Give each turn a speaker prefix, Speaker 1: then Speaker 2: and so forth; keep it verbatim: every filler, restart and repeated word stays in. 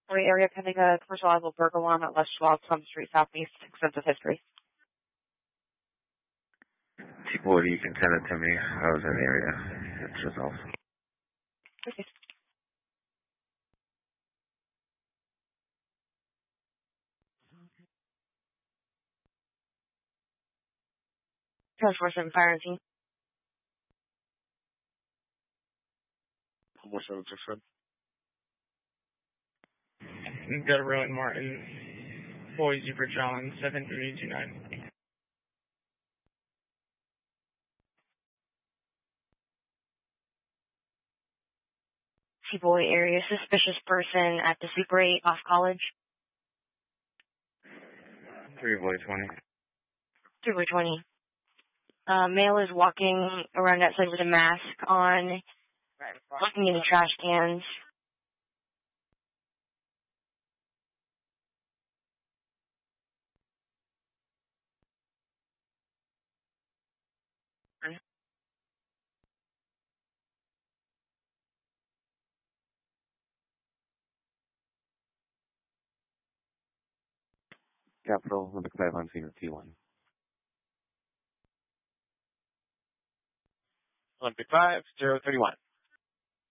Speaker 1: Or area pending a commercial level burglar alarm at Les Schwab, Plum Street, Southeast. Extensive history.
Speaker 2: Well, you can send it to me. I was in the area. It's resolved.
Speaker 1: Okay. Transportation fire team.
Speaker 3: What's up, Fred?
Speaker 4: Devereaux and Martin, Boise for John, seven three two nine.
Speaker 1: T-Boy area, suspicious person at the Super eight off College.
Speaker 2: three boy twenty.
Speaker 1: three by twenty. Uh, male is walking around outside with a mask on, looking in the trash cans.
Speaker 2: Capital, number five on scene T one.
Speaker 3: Olympic five, zero thirty-one.